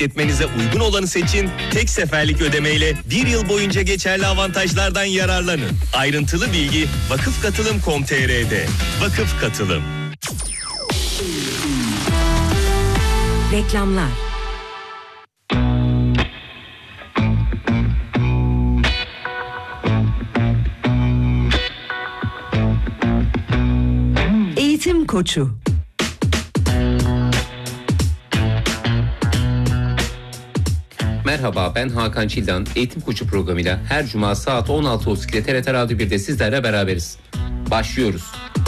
etmenize uygun olanı seçin, tek seferlik ödemeyle 1 yıl boyunca geçerli avantajlardan yararlanın. Ayrıntılı bilgi vakıfkatılım.com.tr'de. Vakıf Katılım. Reklamlar. Eğitim Koçu. Merhaba, ben Hakan Çildan. Eğitim Koçu programıyla her cuma saat 16.32'de TRT Radyo 1'de sizlerle beraberiz. Başlıyoruz.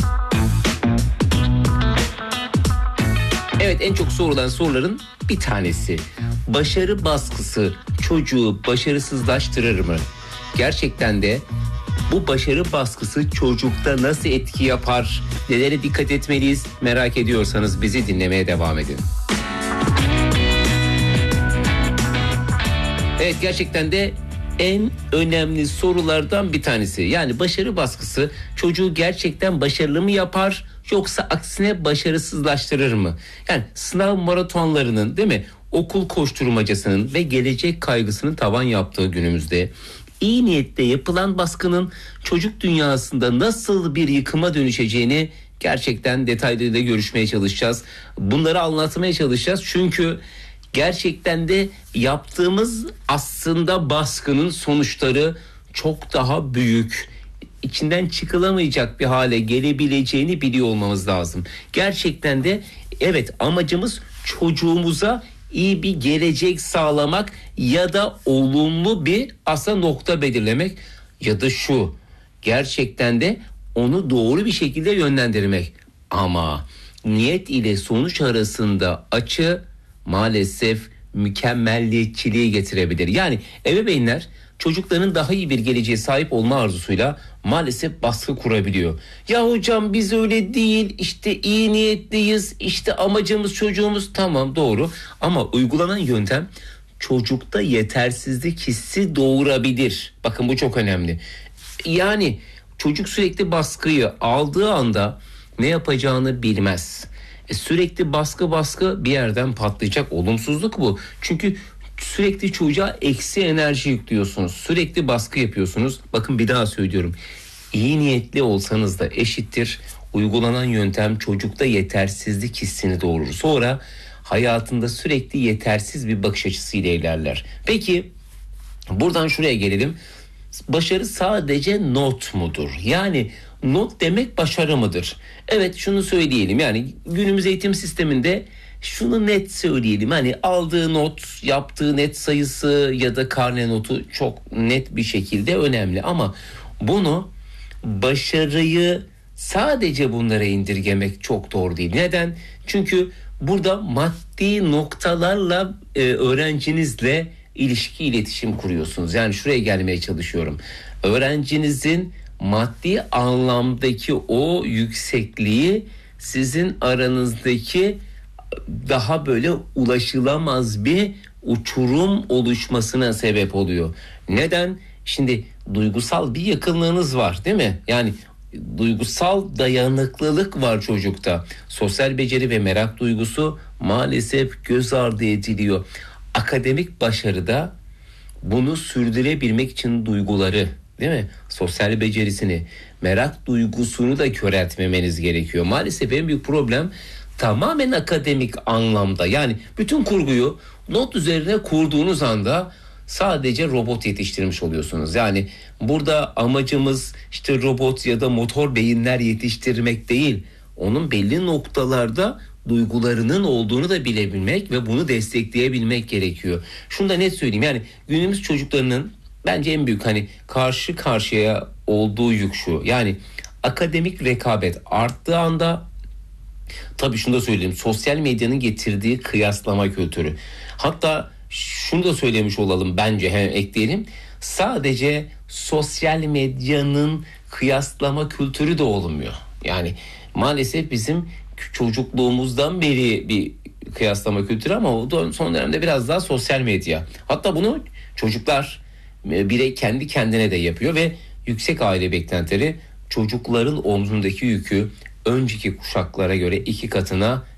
Evet, en çok sorulan soruların bir tanesi. Başarı baskısı çocuğu başarısızlaştırır mı? Gerçekten de bu başarı baskısı çocukta nasıl etki yapar? Nelere dikkat etmeliyiz? Merak ediyorsanız bizi dinlemeye devam edin. Evet, gerçekten de en önemli sorulardan bir tanesi. Yani başarı baskısı çocuğu gerçekten başarılı mı yapar, yoksa aksine başarısızlaştırır mı? Yani sınav maratonlarının, değil mi, okul koşturmacasının ve gelecek kaygısının tavan yaptığı günümüzde iyi niyetle yapılan baskının çocuk dünyasında nasıl bir yıkıma dönüşeceğini gerçekten detaylı da görüşmeye çalışacağız. Bunları anlatmaya çalışacağız çünkü gerçekten de yaptığımız aslında baskının sonuçları çok daha büyük, içinden çıkılamayacak bir hale gelebileceğini biliyor olmamız lazım. Gerçekten de evet, amacımız çocuğumuza iyi bir gelecek sağlamak ya da olumlu bir aslında nokta belirlemek ya da şu, gerçekten de onu doğru bir şekilde yönlendirmek. Ama niyet ile sonuç arasında açı maalesef mükemmelliyetçiliği getirebilir. Yani ebeveynler çocukların daha iyi bir geleceğe sahip olma arzusuyla maalesef baskı kurabiliyor. Ya hocam biz öyle değil, işte iyi niyetliyiz, işte amacımız çocuğumuz, tamam doğru, ama uygulanan yöntem çocukta yetersizlik hissi doğurabilir. Bakın bu çok önemli. Yani çocuk sürekli baskıyı aldığı anda ne yapacağını bilmez. Sürekli baskı bir yerden patlayacak, olumsuzluk bu. Çünkü sürekli çocuğa eksi enerji yüklüyorsunuz. Sürekli baskı yapıyorsunuz. Bakın bir daha söylüyorum. İyi niyetli olsanız da eşittir. Uygulanan yöntem çocukta yetersizlik hissini doğurur. Sonra hayatında sürekli yetersiz bir bakış açısıyla ilerler. Peki buradan şuraya gelelim. Başarı sadece not mudur? Yani not demek başarı mıdır? Evet, şunu söyleyelim, yani günümüz eğitim sisteminde şunu net söyleyelim. Hani aldığı not, yaptığı net sayısı ya da karne notu çok net bir şekilde önemli. Ama bunu, başarıyı sadece bunlara indirgemek çok doğru değil. Neden? Çünkü burada maddi noktalarla öğrencinizle ilişki, iletişim kuruyorsunuz. Yani şuraya gelmeye çalışıyorum. Öğrencinizin maddi anlamdaki o yüksekliği sizin aranızdaki daha böyle ulaşılamaz bir uçurum oluşmasına sebep oluyor. Neden? Şimdi duygusal bir yakınlığınız var, değil mi? Yani duygusal dayanıklılık var çocukta. Sosyal beceri ve merak duygusu maalesef göz ardı ediliyor. Akademik başarıda bunu sürdürebilmek için duyguları, değil mi, sosyal becerisini, merak duygusunu da köreltmemeniz gerekiyor. Maalesef en büyük problem tamamen akademik anlamda. Yani bütün kurguyu not üzerine kurduğunuz anda sadece robot yetiştirmiş oluyorsunuz. Yani burada amacımız işte robot ya da motor beyinler yetiştirmek değil. Onun belli noktalarda duygularının olduğunu da bilebilmek ve bunu destekleyebilmek gerekiyor. Şunu da net söyleyeyim, yani günümüz çocuklarının bence en büyük karşı karşıya olduğu yük şu. Yani akademik rekabet arttığı anda, tabii şunu da söyleyeyim, sosyal medyanın getirdiği kıyaslama kültürü. Hatta şunu da söylemiş olalım, bence ekleyelim. Sadece sosyal medyanın kıyaslama kültürü de olmuyor. Yani maalesef bizim çocukluğumuzdan beri bir kıyaslama kültürü, ama o da son dönemde biraz daha sosyal medya. Hatta bunu çocuklar, birey kendi kendine de yapıyor ve yüksek aile beklentileri çocukların omzundaki yükü önceki kuşaklara göre 2 katına